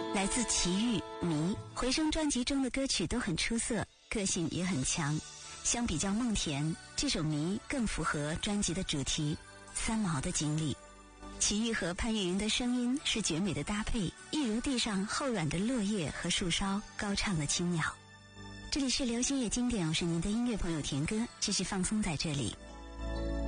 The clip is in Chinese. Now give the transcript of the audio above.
来自齐豫、迷回声专辑中的歌曲都很出色，个性也很强。相比较梦田，这首迷更符合专辑的主题，三毛的经历。齐豫和潘越云的声音是绝美的搭配，一如地上厚软的落叶和树梢，高唱的青鸟。这里是流行乐经典，我是您的音乐朋友田歌，继续放松在这里。